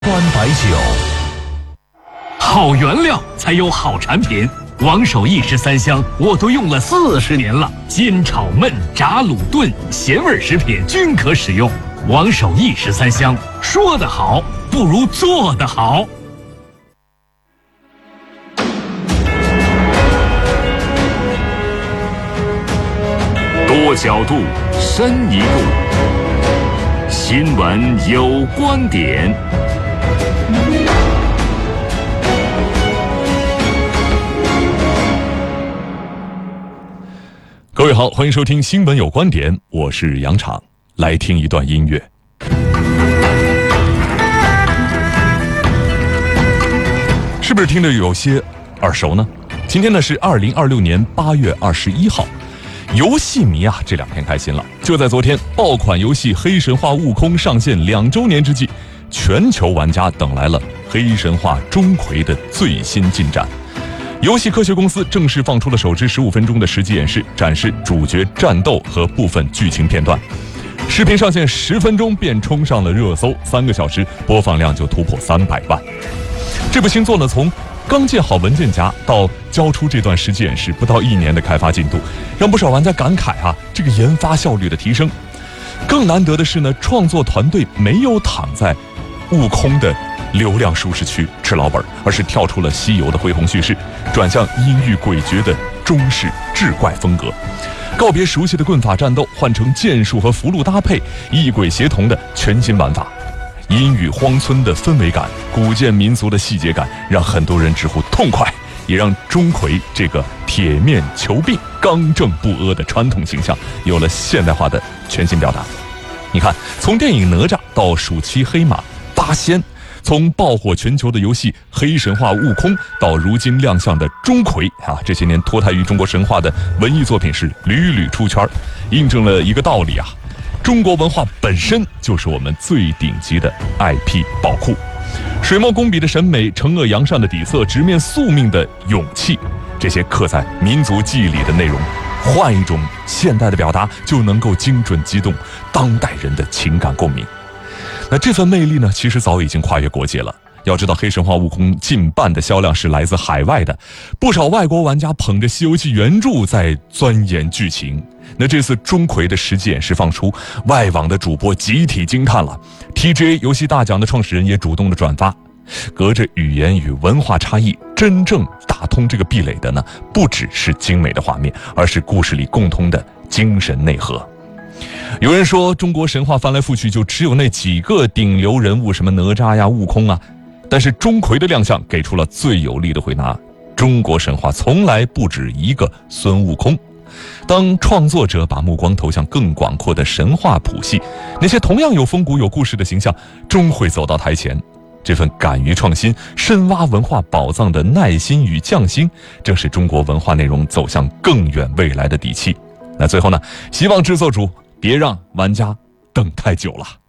端白酒，好原料才有好产品。王守义13香我都用了40年了，煎炒焖炸卤炖咸味食品均可使用。王守义13香，说得好不如做得好。多角度，深一步。新闻有观点。各位好，欢迎收听新闻有观点，我是杨昶，来听一段音乐。是不是听着有些耳熟呢？今天呢是2026年8月21号，游戏迷啊这2天开心了。就在昨天，爆款游戏《黑神话：悟空》上线2周年之际，全球玩家等来了《黑神话：钟馗》的最新进展。游戏科学公司正式放出了首支15分钟的实际演示，展示主角战斗和部分剧情片段。视频上线10分钟便冲上了热搜，3个小时播放量就突破300万。这部新作呢，从刚建好文件夹到交出这段实际演示，不到1年的开发进度，让不少玩家感慨啊，这个研发效率的提升。更难得的是呢，创作团队没有躺在悟空的流量舒适区吃老本，而是跳出了西游的恢宏叙事，转向阴郁诡谲的中式志怪风格，告别熟悉的棍法战斗，换成剑术和符箓搭配，异鬼协同的全新玩法。阴雨荒村的氛围感，古建民俗的细节感，让很多人直呼痛快，也让钟馗这个铁面求病、刚正不阿的传统形象有了现代化的全新表达。你看，从电影哪吒到暑期黑马八仙，从爆火全球的游戏《黑神话：悟空》到如今亮相的钟馗啊，这些年脱胎于中国神话的文艺作品是屡屡出圈，印证了一个道理啊，中国文化本身就是我们最顶级的 IP 宝库。水墨工笔的审美，惩恶扬善的底色，直面宿命的勇气，这些刻在民族记忆里的内容，换一种现代的表达，就能够精准击动当代人的情感共鸣。那这份魅力呢，其实早已经跨越国界了。要知道，《黑神话：悟空》近半的销量是来自海外的，不少外国玩家捧着《西游记》原著在钻研剧情。那这次钟馗的实际演示放出，外网的主播集体惊叹了。TGA 游戏大奖的创始人也主动的转发。隔着语言与文化差异，真正打通这个壁垒的呢，不只是精美的画面，而是故事里共通的精神内核。有人说，中国神话翻来覆去就只有那几个顶流人物，什么哪吒呀、悟空啊，但是钟馗的亮相给出了最有力的回答：中国神话从来不止一个孙悟空。当创作者把目光投向更广阔的神话谱系，那些同样有风骨有故事的形象终会走到台前。这份敢于创新、深挖文化宝藏的耐心与匠心，正是中国文化内容走向更远未来的底气。那最后呢，希望制作组别让玩家等太久了。